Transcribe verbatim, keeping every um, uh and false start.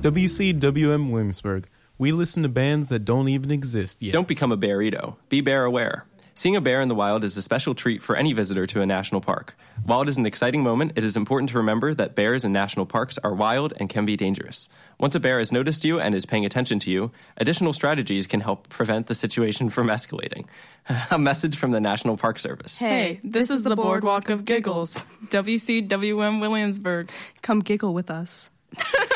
W C W M Williamsburg. We listen to bands that don't even exist yet. Don't become a bearito. Be bear aware. Seeing a bear in the wild is a special treat for any visitor to a national park. While it is an exciting moment, it is important to remember that bears in national parks are wild and can be dangerous. Once a bear has noticed you and is paying attention to you, additional strategies can help prevent the situation from escalating. A message from the National Park Service. Hey, this is the Boardwalk of Giggles. W C W M Williamsburg. Come giggle with us.